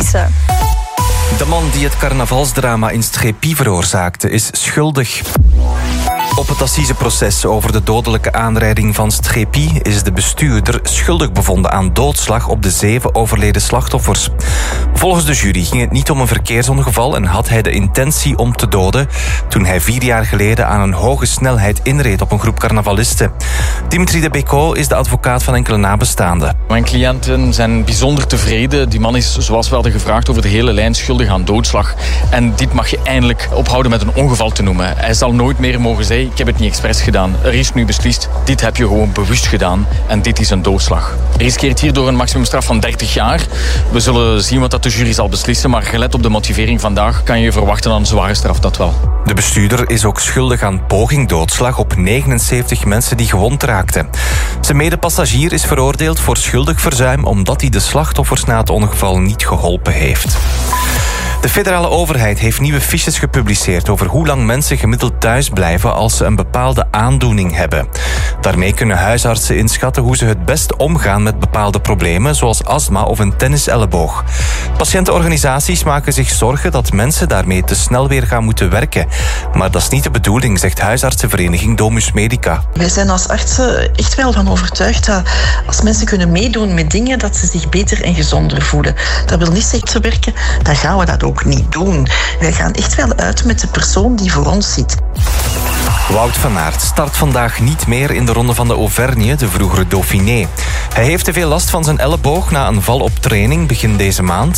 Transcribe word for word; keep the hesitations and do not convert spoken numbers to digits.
De man die het carnavalsdrama in Strépi veroorzaakte is schuldig. Op het assiseproces over de dodelijke aanrijding van Strépi is de bestuurder schuldig bevonden aan doodslag op de zeven overleden slachtoffers. Volgens de jury ging het niet om een verkeersongeval en had hij de intentie om te doden toen hij vier jaar geleden aan een hoge snelheid inreed op een groep carnavalisten. Dimitri de Becco is de advocaat van enkele nabestaanden. Mijn cliënten zijn bijzonder tevreden. Die man is, zoals we hadden gevraagd, over de hele lijn schuldig aan doodslag. En dit mag je eindelijk ophouden met een ongeval te noemen. Hij zal nooit meer mogen zeggen, ik heb het niet expres gedaan. Er is nu beslist, dit heb je gewoon bewust gedaan en dit is een doodslag. Er riskeert hierdoor een maximumstraf van dertig jaar. We zullen zien wat dat de jury zal beslissen, maar gelet op de motivering vandaag kan je verwachten aan een zware straf, dat wel. De bestuurder is ook schuldig aan poging doodslag op negenenzeventig mensen die gewond raakten. Zijn medepassagier is veroordeeld voor schuldig verzuim omdat hij de slachtoffers na het ongeval niet geholpen heeft. De federale overheid heeft nieuwe fiches gepubliceerd over hoe lang mensen gemiddeld thuis blijven als ze een bepaalde aandoening hebben. Daarmee kunnen huisartsen inschatten hoe ze het best omgaan met bepaalde problemen, zoals astma of een tenniselleboog. Patiëntenorganisaties maken zich zorgen dat mensen daarmee te snel weer gaan moeten werken. Maar dat is niet de bedoeling, zegt huisartsenvereniging Domus Medica. Wij zijn als artsen echt wel van overtuigd dat als mensen kunnen meedoen met dingen, dat ze zich beter en gezonder voelen. Dat wil niet zeggen te werken, dan gaan we dat ook niet doen. Wij gaan echt wel uit met de persoon die voor ons zit. Wout van Aert start vandaag niet meer in de ronde van de Auvergne, de vroegere Dauphiné. Hij heeft te veel last van zijn elleboog na een val op training begin deze maand.